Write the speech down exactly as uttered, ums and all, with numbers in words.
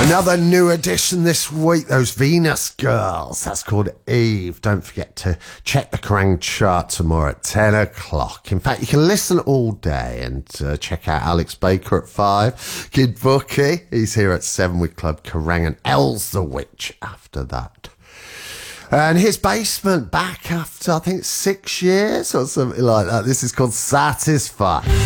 Another new addition this week, those Venus Girls. That's called Eve. Don't forget to check the Kerrang chart tomorrow at ten o'clock. In fact, you can listen all day and uh, check out Alex Baker at five. Kid Bookie, he's here at seven with Club Kerrang, and Els the Witch after that. And his Basement back after, I think, six years or something like that. This is called Satisfy.